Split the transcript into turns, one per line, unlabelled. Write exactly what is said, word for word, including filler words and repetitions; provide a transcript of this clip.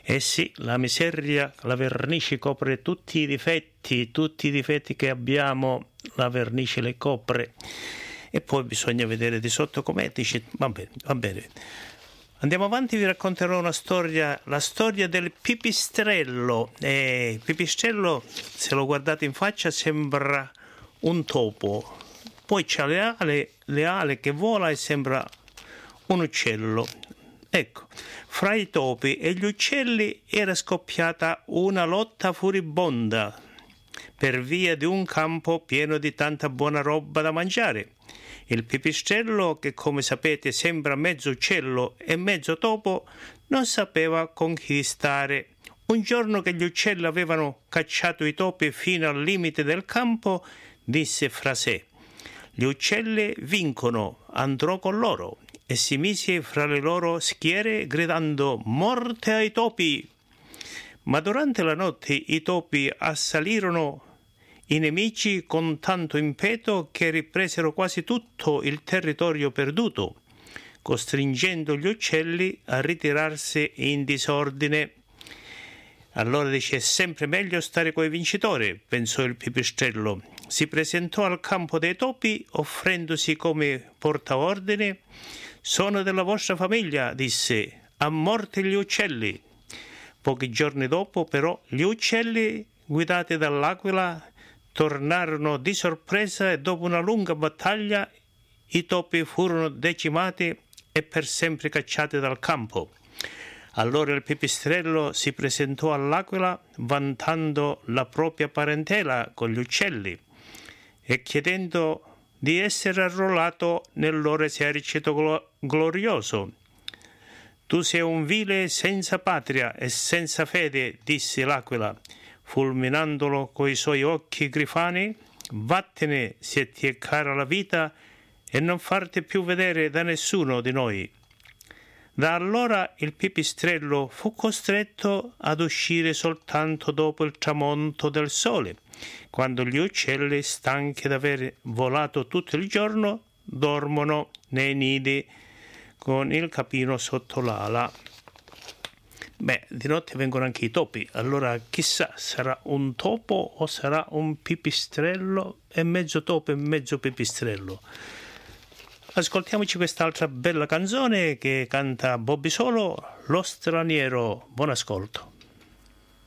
Eh sì, la miseria, la vernice copre tutti i difetti, tutti i difetti che abbiamo, la vernice le copre. E poi bisogna vedere di sotto com'è, dice, va bene, va bene. Andiamo avanti, vi racconterò una storia, la storia del pipistrello. Eh, il pipistrello, se lo guardate in faccia, sembra un topo. Poi c'ha le ali, le ali che vola e sembra un uccello. Ecco, fra i topi e gli uccelli era scoppiata una lotta furibonda per via di un campo pieno di tanta buona roba da mangiare. Il pipistrello, che come sapete sembra mezzo uccello e mezzo topo, non sapeva con chi stare. Un giorno che gli uccelli avevano cacciato i topi fino al limite del campo, disse fra sé: «Gli uccelli vincono, andrò con loro», e si mise fra le loro schiere gridando «Morte ai topi!». Ma durante la notte i topi assalirono i nemici con tanto impeto che ripresero quasi tutto il territorio perduto, costringendo gli uccelli a ritirarsi in disordine. Allora dice: «È sempre meglio stare coi vincitori», pensò il pipistrello. Si presentò al campo dei topi offrendosi come portaordine. «Sono della vostra famiglia», disse, «a morte gli uccelli». Pochi giorni dopo, però, gli uccelli, guidati dall'aquila, tornarono di sorpresa e dopo una lunga battaglia i topi furono decimati e per sempre cacciati dal campo. Allora il pipistrello si presentò all'aquila vantando la propria parentela con gli uccelli e chiedendo di essere arruolato nel loro esercito glo- glorioso. «Tu sei un vile senza patria e senza fede», disse l'aquila, fulminandolo coi suoi occhi grifani. «Vattene se ti è cara la vita e non farti più vedere da nessuno di noi». Da allora il pipistrello fu costretto ad uscire soltanto dopo il tramonto del sole, quando gli uccelli, stanchi d'aver volato tutto il giorno, dormono nei nidi con il capino sotto l'ala. Beh, di notte vengono anche i topi, allora chissà, sarà un topo o sarà un pipistrello? È mezzo topo e mezzo pipistrello. Ascoltiamoci quest'altra bella canzone che canta Bobby Solo, Lo Straniero. Buon ascolto.